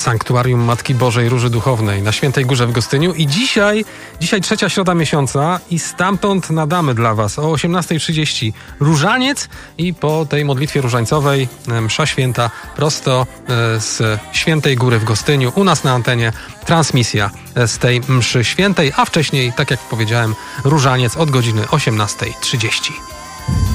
Sanktuarium Matki Bożej Róży Duchownej na Świętej Górze w Gostyniu. I dzisiaj trzecia środa miesiąca i stamtąd nadamy dla Was o 18:30 różaniec i po tej modlitwie różańcowej msza święta prosto z Świętej Góry w Gostyniu. U nas na antenie transmisja z tej mszy świętej, a wcześniej, tak jak powiedziałem, różaniec od godziny 18:30.